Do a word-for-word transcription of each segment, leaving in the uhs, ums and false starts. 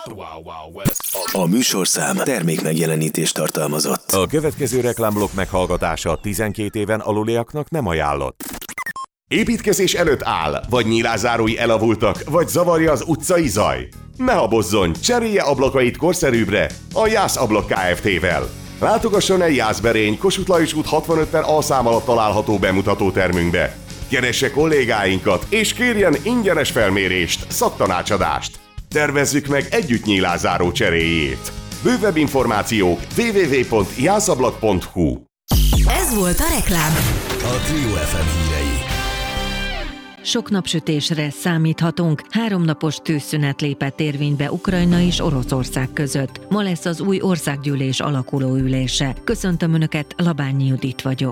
A műsorszám termék megjelenítést tartalmazott. A következő reklámblokk meghallgatása tizenkét éven aluliaknak nem ajánlott. Építkezés előtt áll, vagy nyílászárói elavultak, vagy zavarja az utcai zaj? Ne habozzon, cserélje ablakait korszerűbbre a Jász Ablak Kft-vel. Látogasson el Jászberény, Kossuth Lajos út hatvanöt per A szám alatt található bemutató termünkbe. Keresse kollégáinkat, és kérjen ingyenes felmérést, szaktanácsadást. Tervezzük meg együtt nyílászáró cseréjét. Bővebb információk double-u double-u double-u pont jászablak pont hu. Ez volt a reklám. A Trio ef em hírei. Sok napsütésre számíthatunk. Háromnapos tűzszünet lépett érvénybe Ukrajna és Oroszország között. Ma lesz az új országgyűlés alakuló ülése. Köszöntöm Önöket, Labányi Judit vagyok.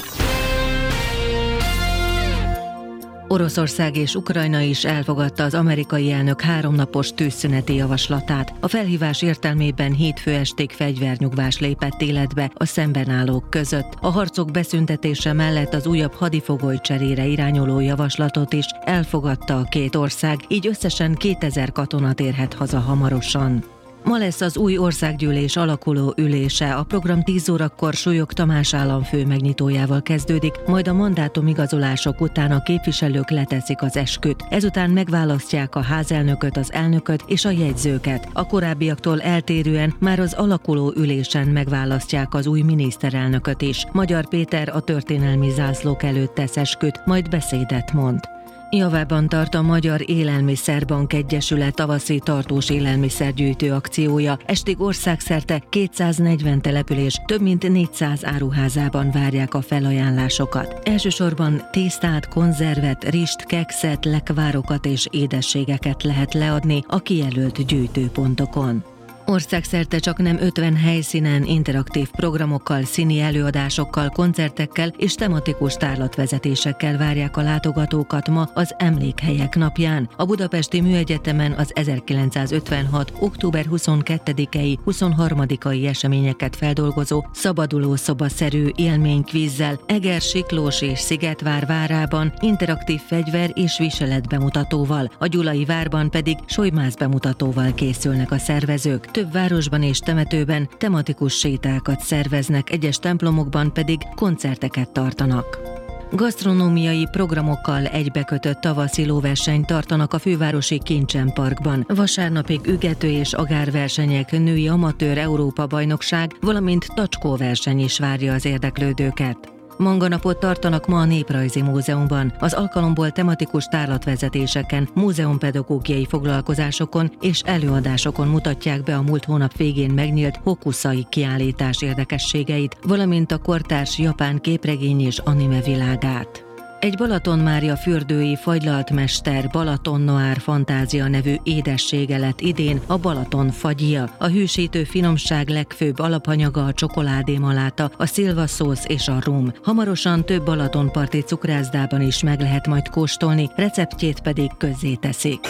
Oroszország és Ukrajna is elfogadta az amerikai elnök háromnapos tűzszüneti javaslatát. A felhívás értelmében hétfő estig fegyvernyugvás lépett életbe a szemben állók között. A harcok beszüntetése mellett az újabb hadifogolycserére irányuló javaslatot is elfogadta a két ország, így összesen kétezer katona térhet haza hamarosan. Ma lesz az új országgyűlés alakuló ülése. A program tíz órakor Súlyog Tamás államfő megnyitójával kezdődik, majd a mandátumigazolások után a képviselők leteszik az esküt. Ezután megválasztják a házelnököt, az elnököt és a jegyzőket. A korábbiaktól eltérően már az alakuló ülésen megválasztják az új miniszterelnököt is. Magyar Péter a történelmi zászlók előtt tesz esküt, majd beszédet mond. Javában tart a Magyar Élelmiszerbank Egyesület tavaszi tartós élelmiszergyűjtő akciója. Estig országszerte kétszáznegyven település több mint négyszáz áruházában várják a felajánlásokat. Elsősorban tésztát, konzervet, rist, kekszet, lekvárokat és édességeket lehet leadni a kijelölt gyűjtőpontokon. Országszerte csak nem ötven helyszínen interaktív programokkal, színi előadásokkal, koncertekkel és tematikus tárlatvezetésekkel várják a látogatókat ma az Emlékhelyek napján. A Budapesti Műegyetemen az ezerkilencszázötvenhat. október huszonkettedikei huszonharmadikai eseményeket feldolgozó szabadulószobaszerű élménykvízzel Eger, Siklós és Szigetvár várában interaktív fegyver és viselet bemutatóval, a Gyulai várban pedig solymász bemutatóval készülnek a szervezők. Több városban és temetőben tematikus sétákat szerveznek, egyes templomokban pedig koncerteket tartanak. Gasztronómiai programokkal egybekötött tavaszi lóversenyt tartanak a fővárosi Kincsen Parkban. Vasárnapig ügető és agárversenyek, női amatőr Európa-bajnokság, valamint tacskóverseny is várja az érdeklődőket. Manganapot tartanak ma a Néprajzi Múzeumban. Az alkalomból tematikus tárlatvezetéseken, múzeumpedagógiai foglalkozásokon és előadásokon mutatják be a múlt hónap végén megnyílt Hokusai kiállítás érdekességeit, valamint a kortárs japán képregény és anime világát. Egy Balatonmária fürdői fagylaltmester Balaton Noir Fantázia nevű édessége lett idén a Balaton fagyja. A hűsítő finomság legfőbb alapanyaga a csokoládémaláta, a szilvaszósz és a rum. Hamarosan több balatonparti cukrászdában is meg lehet majd kóstolni, receptjét pedig közzéteszik.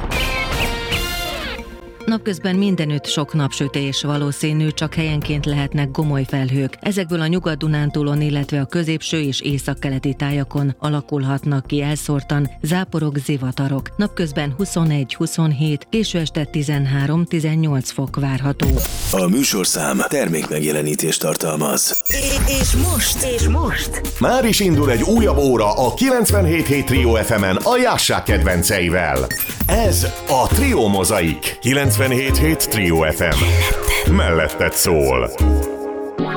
Napközben mindenütt sok napsütés valószínű, csak helyenként lehetnek gomoly felhők. Ezekből a Nyugat-Dunántúlon, illetve a középső és északkeleti tájakon alakulhatnak ki elszórtan záporok, zivatarok. Napközben huszonegy huszonhét, késő este tizenhárom tizennyolc fok várható. A műsorszám termék megjelenítést tartalmaz. És most, és most. Már is indul egy újabb óra a kilencvenhét hét Trio ef emen a Jászság kedvenceivel. Ez a Trio Mozaik. kilencvenhét hét Trio ef em. Melletted szól.